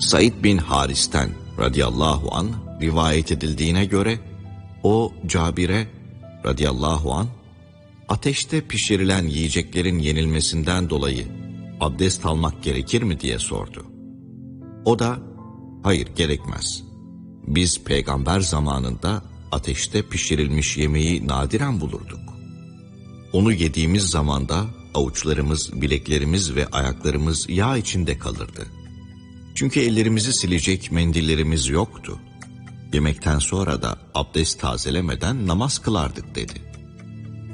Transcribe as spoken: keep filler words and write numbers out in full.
Said bin Haris'ten radıyallahu anh rivayet edildiğine göre o Cabir'e radıyallahu anh ateşte pişirilen yiyeceklerin yenilmesinden dolayı abdest almak gerekir mi diye sordu. O da hayır gerekmez. Biz peygamber zamanında ateşte pişirilmiş yemeği nadiren bulurduk. Onu yediğimiz zamanda avuçlarımız, bileklerimiz ve ayaklarımız yağ içinde kalırdı. Çünkü ellerimizi silecek mendillerimiz yoktu. Yemekten sonra da abdest tazelemeden namaz kılardık dedi.